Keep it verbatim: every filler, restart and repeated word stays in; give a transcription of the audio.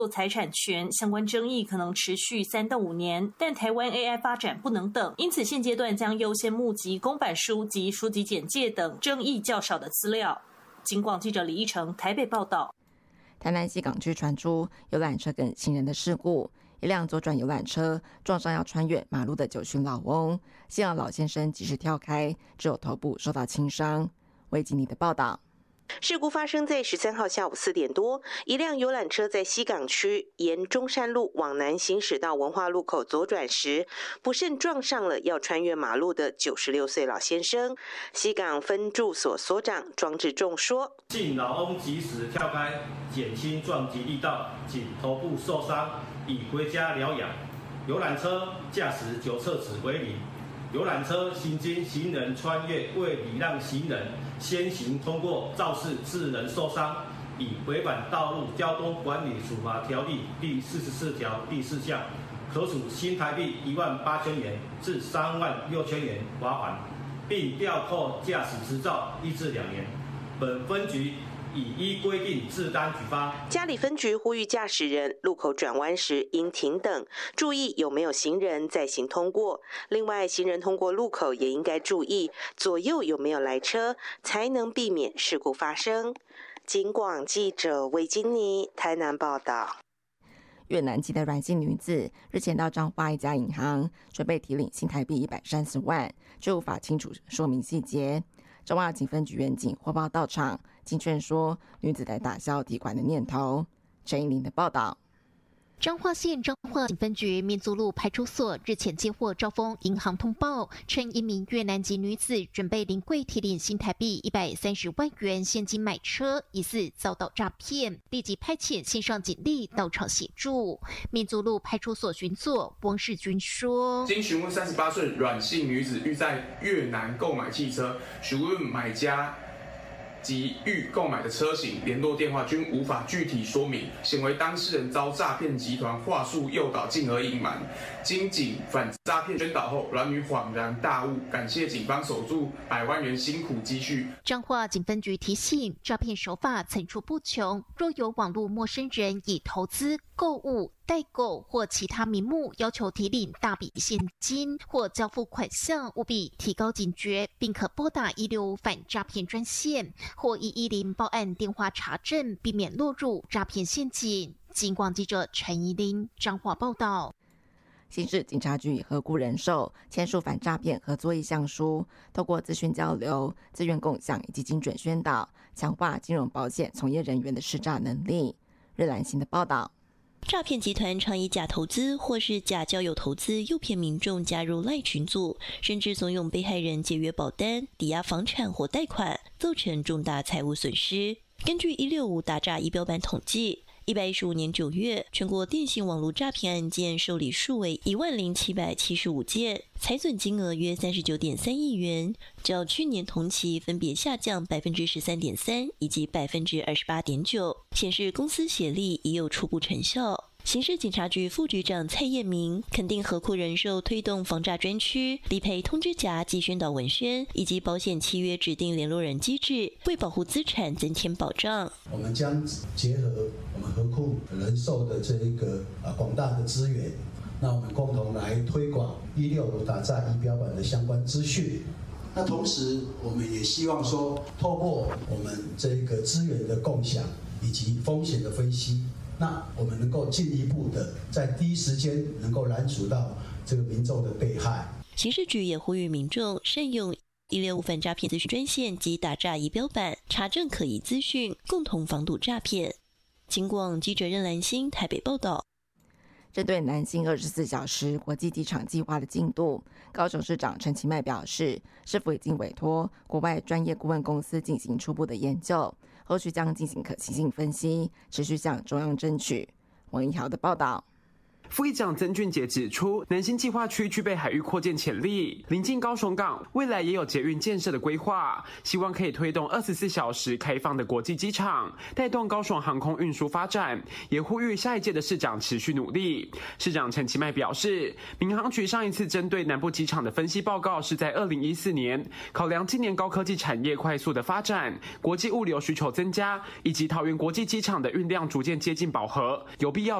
财产权相关争议可能持续三到五年，但台湾 A I 发展不能等，因此现阶段将优先募集公版书及书籍简介等争议较少的资料。警广记者李义成台北报道。 台南西港区传出游览车跟行人的事故，一辆左转游览车撞上要穿越马路的九旬老翁，幸好老先生及时跳开，只有头部受到轻伤。维吉尼的报道。 事故发生在十三号下午四点多，一辆游览车在西港区沿中山路往南行驶到文化路口左转时，不慎撞上了要穿越马路的九十六岁老先生。西港分驻所所长庄志仲说：“ 幸老翁及时跳开，减轻撞击力道，仅头部受伤，已回家疗养。游览车驾驶九侧齿为零。游览车行经行人穿越，为礼让行人先行通过肇事致人受伤，以违反道路交通管理处罚条例第四十四条第四项，可处新台币一万八千元至三万六千元罚款，并吊扣驾驶执照一至两年。本分局已依规定自单举发。” 嘉里分局呼吁驾驶人路口转弯时应停等，注意有没有行人在行通过。另外，行人通过路口也应该注意左右有没有来车，才能避免事故发生。警广记者魏金妮台南报道。 越南籍的阮姓女子日前到彰化一家银行，准备提领新台币一百三十万，却无法清楚说明细节。彰化警分局员警获报到场，经劝说女子在打消提款的念头。陈怡玲的报道。 彰化县彰化警分局民族路派出所日前接获兆丰银行通报，称一名越南籍女子准备临柜提领新台币一百三十万元现金买车，疑似遭到诈骗，立即派遣线上警力到场协助。民族路派出所巡佐汪世军说：“ 经询问三十八岁阮姓女子欲在越南购买汽车，询问买家及欲购买的车型、联络电话均无法具体说明，显为当事人遭诈骗集团话术诱导，进而隐瞒。经警反诈骗宣导后，阮女恍然大悟，感谢警方守住百万元辛苦积蓄。” 彰化警分局提醒，诈骗手法层出不穷，若有网络陌生人以投资、购物、代购或其他名目要求提领大笔现金或交付款项，务必提高警觉，并可拨打一六五反诈骗专线或一一零报案电话查证，避免落入诈骗陷阱。警广记者陈怡玲彰化报道。 新市警察局与合顾人寿签署反诈骗合作意向书，透过资讯交流、资源共享以及精准宣导，强化金融保险从业人员的识诈能力。日兰新的报道。 诈骗集团常以假投资或是假交友投资诱骗民众加入赖群组，甚至怂恿被害人解约保单、抵押房产或贷款，造成重大财务损失。根据一六五打诈仪表板统计，一百一十五年九月，全国电信网络诈骗案件受理数为一万零七百七十五件，财损金额约三十九点三亿元，较去年同期分别下降百分之十三点三以及百分之二十八点九，显示公司协力已有初步成效。刑事警察局副局长蔡彦明肯定合库人寿推动防诈专区、理赔通知夹及宣导文宣，以及保险契约指定联络人机制，为保护资产增添保障。 我们将结合我们合库人寿的这一个啊广大的资源，那我们共同来推广一六五打诈仪表板的相关资讯。那同时，我们也希望说，透过我们这个资源的共享以及风险的分析，那我们能够进一步的在第一时间能够拦阻到这个民众的被害。 刑事局也呼吁民众善用一六五反诈骗资讯专线及打诈仪表板，查证可疑资讯，共同防堵诈骗。警广记者任兰心台北报道。 针对南新二十四小时国际机场计划的进度，高雄市长陈其迈表示，市府已经委托国外专业顾问公司进行初步的研究，后续将进行可行性分析，持续向中央争取。王一豪的报道。 副议长曾俊杰指出，南新计划区具备海域扩建潜力，临近高雄港，未来也有捷运建设的规划，希望可以推动二十四小时开放的国际机场，带动高雄航空运输发展，也呼吁下一届的市长持续努力。市长陈其迈表示，民航局上一次针对南部机场的分析报告是在二零一四年，考量今年高科技产业快速的发展，国际物流需求增加，以及桃园国际机场的运量逐渐接近饱和，有必要